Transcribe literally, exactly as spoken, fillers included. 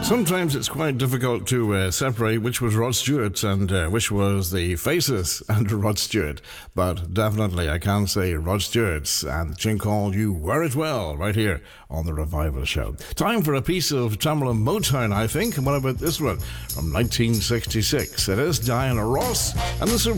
Sometimes it's quite difficult to uh, separate which was Rod Stewart and uh, which was the Faces and Rod Stewart. But definitely I can say Rod Stewart's and the tune called You Wear It Well right here on the Revival Show. Time for a piece of Tamla Motown, I think. And what about this one from nineteen sixty-six? It is Diana Ross and the Surprise.